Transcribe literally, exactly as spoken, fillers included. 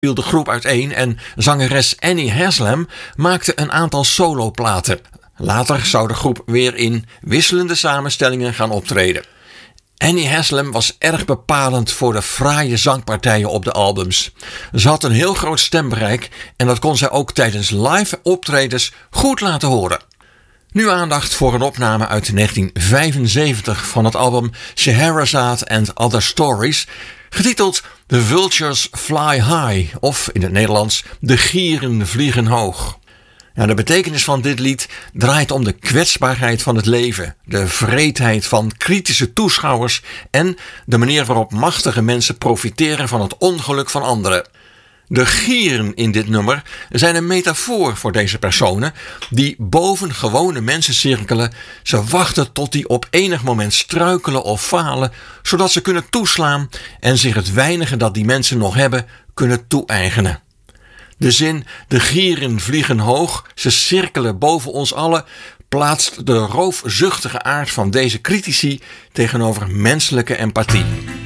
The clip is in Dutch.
viel de groep uiteen en zangeres Annie Haslam maakte een aantal soloplaten. Later zou de groep weer in wisselende samenstellingen gaan optreden. Annie Haslam was erg bepalend voor de fraaie zangpartijen op de albums. Ze had een heel groot stembereik en dat kon zij ook tijdens live optredens goed laten horen. Nu aandacht voor een opname uit negentien vijfenzeventig van het album Scheherazade and Other Stories, getiteld The Vultures Fly High, of in het Nederlands De Gieren Vliegen Hoog. Ja, de betekenis van dit lied draait om de kwetsbaarheid van het leven, de wreedheid van kritische toeschouwers en de manier waarop machtige mensen profiteren van het ongeluk van anderen. De gieren in dit nummer zijn een metafoor voor deze personen die boven gewone mensen cirkelen. Ze wachten tot die op enig moment struikelen of falen, zodat ze kunnen toeslaan en zich het weinige dat die mensen nog hebben kunnen toe-eigenen. De zin de gieren vliegen hoog, ze cirkelen boven ons allen, plaatst de roofzuchtige aard van deze critici tegenover menselijke empathie.